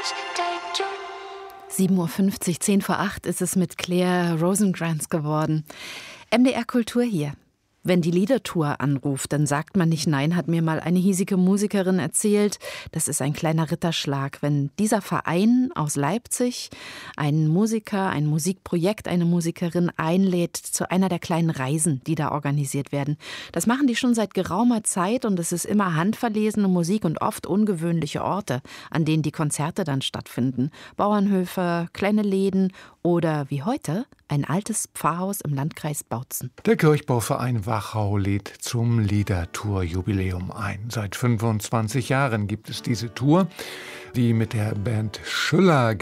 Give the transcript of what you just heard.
7:50 Uhr, 7:50 ist es mit Claire Rosenkrantz geworden. MDR Kultur hier. Wenn die Liedertour anruft, dann sagt man nicht nein, hat mir mal eine hiesige Musikerin erzählt. Das ist ein kleiner Ritterschlag, wenn dieser Verein aus Leipzig einen Musiker, ein Musikprojekt, eine Musikerin einlädt zu einer der kleinen Reisen, die da organisiert werden. Das machen die schon seit geraumer Zeit und es ist immer handverlesene Musik und oft ungewöhnliche Orte, an denen die Konzerte dann stattfinden. Bauernhöfe, kleine Läden oder wie heute ein altes Pfarrhaus im Landkreis Bautzen. Der Kirchbauverein Wachau lädt zum Liedertour-Jubiläum ein. Seit 25 Jahren gibt es diese Tour, die mit der Band Schüller